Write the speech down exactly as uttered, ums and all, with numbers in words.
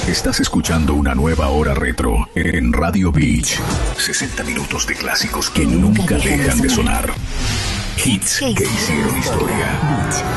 Estás escuchando una nueva hora retro en Radio Beach. sesenta minutos de clásicos que nunca dejan de sonar. Hits que hicieron historia.